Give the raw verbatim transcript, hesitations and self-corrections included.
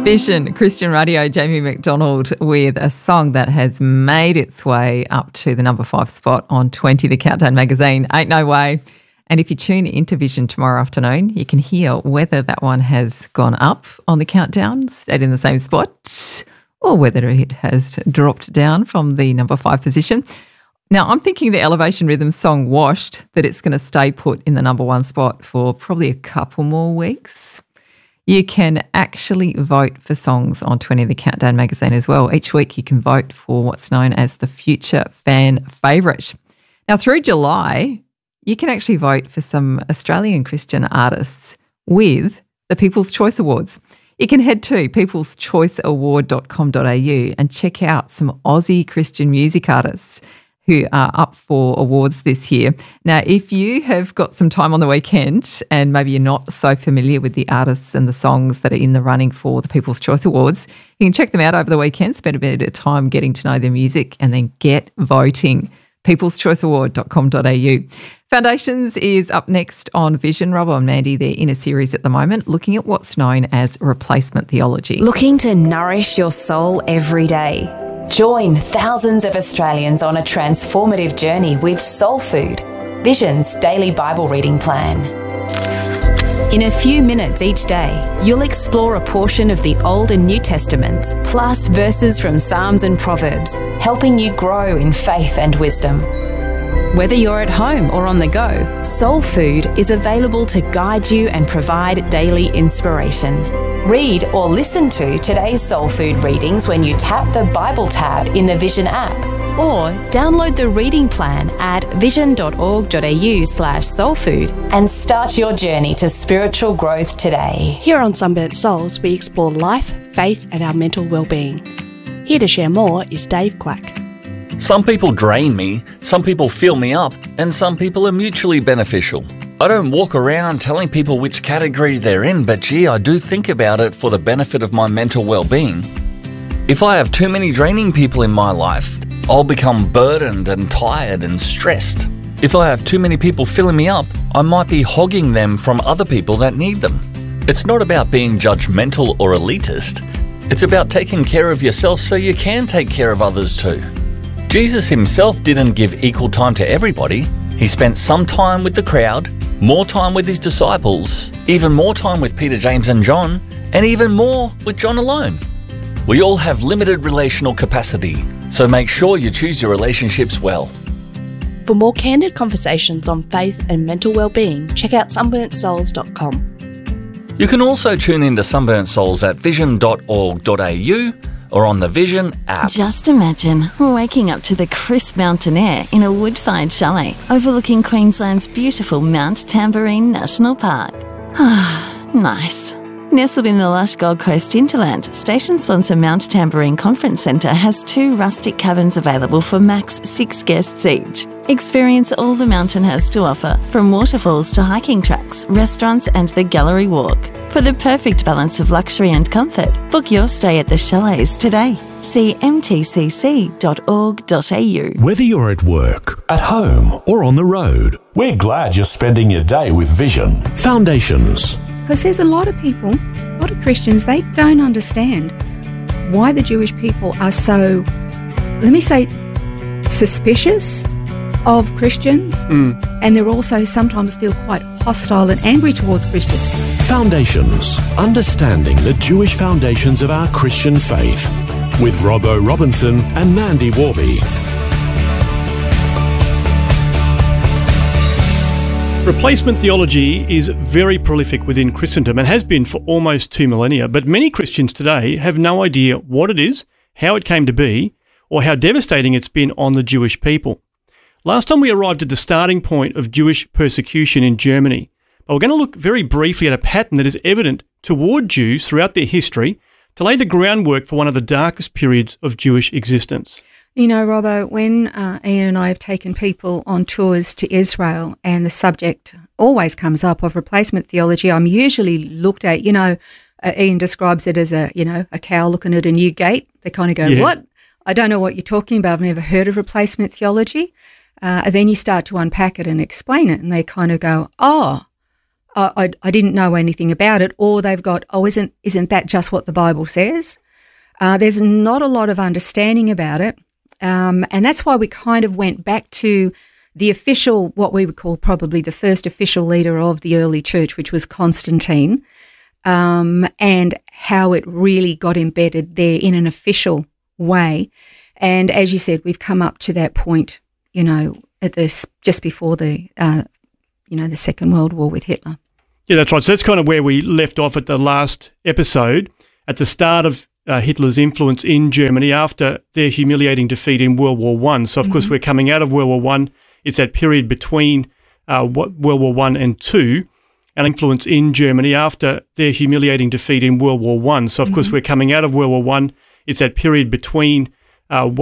Vision Christian Radio, Jamie McDonald with a song that has made its way up to the number five spot on twenty, the Countdown magazine, Ain't No Way. And if you tune into Vision tomorrow afternoon, you can hear whether that one has gone up on the countdown, stayed in the same spot, or whether it has dropped down from the number five position. Now, I'm thinking the Elevation Rhythm song Washed, that it's going to stay put in the number one spot for probably a couple more weeks. You can actually vote for songs on twenty of the Countdown magazine as well. Each week you can vote for what's known as the Future Fan Favourite. Now, through July, you can actually vote for some Australian Christian artists with the People's Choice Awards. You can head to peoples choice award dot com dot a u and check out some Aussie Christian music artists who are up for awards this year. Now, if you have got some time on the weekend and maybe you're not so familiar with the artists and the songs that are in the running for the People's Choice Awards, you can check them out over the weekend, spend a bit of time getting to know their music and then get voting. peoples choice award dot com dot a u. Foundations is up next on Vision. Robbo and Mandy, they're in a series at the moment looking at what's known as replacement theology. Looking to nourish your soul every day? Join thousands of Australians on a transformative journey with Soul Food, Vision's daily Bible reading plan. In a few minutes each day, you'll explore a portion of the Old and New Testaments, plus verses from Psalms and Proverbs, helping you grow in faith and wisdom. Whether you're at home or on the go, Soul Food is available to guide you and provide daily inspiration. Read or listen to today's Soul Food readings when you tap the Bible tab in the Vision app, or download the reading plan at vision dot org dot a u slash soulfood and start your journey to spiritual growth today. Here on Sunburnt Souls, we explore life, faith and our mental well-being. Here to share more is Dave Quack. Some people drain me, some people fill me up, and some people are mutually beneficial. I don't walk around telling people which category they're in, but gee, I do think about it for the benefit of my mental well-being. If I have too many draining people in my life, I'll become burdened and tired and stressed. If I have too many people filling me up, I might be hogging them from other people that need them. It's not about being judgmental or elitist. It's about taking care of yourself so you can take care of others too. Jesus himself didn't give equal time to everybody. He spent some time with the crowd, more time with his disciples, even more time with Peter, James and John, and even more with John alone. We all have limited relational capacity, so make sure you choose your relationships well. For more candid conversations on faith and mental well-being, check out sunburnt souls dot com. You can also tune into Sunburnt Souls at vision dot org dot a u or on the Vision app. Just imagine waking up to the crisp mountain air in a wood-fired chalet overlooking Queensland's beautiful Mount Tamborine National Park. Ah, nice. Nestled in the lush Gold Coast hinterland, station sponsor Mount Tamborine Conference Centre has two rustic cabins available for max six guests each. Experience all the mountain has to offer, from waterfalls to hiking tracks, restaurants and the gallery walk. For the perfect balance of luxury and comfort, book your stay at the chalets today. See m t c c dot org dot a u. Whether you're at work, at home or on the road, we're glad you're spending your day with Vision. Foundations. Because there's a lot of people, a lot of Christians, they don't understand why the Jewish people are so, let me say, suspicious of Christians, mm. and they're also sometimes feel quite hostile and angry towards Christians. Foundations. Understanding the Jewish foundations of our Christian faith with Robbo Robinson and Mandy Warby. Replacement theology is very prolific within Christendom and has been for almost two millennia, but many Christians today have no idea what it is, how it came to be, or how devastating it's been on the Jewish people. Last time we arrived at the starting point of Jewish persecution in Germany, but we're going to look very briefly at a pattern that is evident toward Jews throughout their history to lay the groundwork for one of the darkest periods of Jewish existence. You know, Robbo, when uh, Ian and I have taken people on tours to Israel and the subject always comes up of replacement theology, I'm usually looked at, you know, uh, Ian describes it as a, you know, a cow looking at a new gate. They kind of go, yeah. What? I don't know what you're talking about. I've never heard of replacement theology. Uh, and then you start to unpack it and explain it and they kind of go, oh, I, I, I didn't know anything about it, or they've got, oh, isn't isn't that just what the Bible says? Uh, there's not a lot of understanding about it, um, and that's why we kind of went back to the official, what we would call probably the first official leader of the early church, which was Constantine, um, and how it really got embedded there in an official way. And as you said, we've come up to that point, you know, at this just before the, uh, you know, the Second World War with Hitler. Yeah, that's right. So that's kind of where we left off at the last episode, at the start of uh, Hitler's influence in Germany after their humiliating defeat in World War One. So, of mm-hmm. course, we're coming out of World War One. It's that period between uh, World War One and Two, and influence in Germany after their humiliating defeat in World War One. So, of mm-hmm. course, we're coming out of World War One. It's that period between uh,